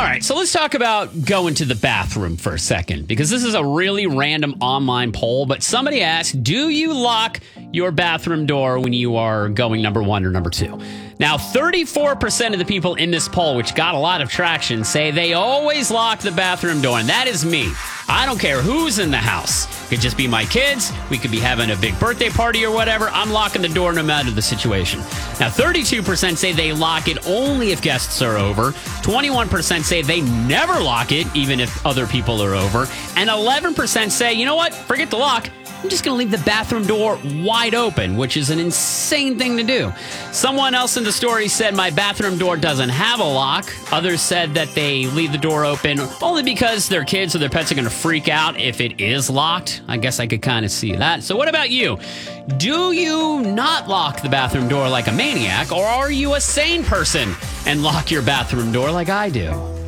right, so let's talk about going to the bathroom for a second, because this is a really random online poll, but somebody asked, do you lock your bathroom door when you are going number one or number two? Now, 34% of the people in this poll, which got a lot of traction, say they always lock the bathroom door, and that is me. I don't care who's in the house. It could just be my kids. We could be having a big birthday party or whatever. I'm locking the door no matter the situation. Now, 32% say they lock it only if guests are over. 21% say they never lock it, even if other people are over. And 11% say, you know what? Forget the lock. I'm just going to leave the bathroom door wide open, which is an insane thing to do. Someone else in the story said, my bathroom door doesn't have a lock. Others said that they leave the door open only because their kids or their pets are going to freak out if it is locked. I guess I could kind of see that. So what about you? Do you not lock the bathroom door like a maniac, or are you a sane person and lock your bathroom door like I do?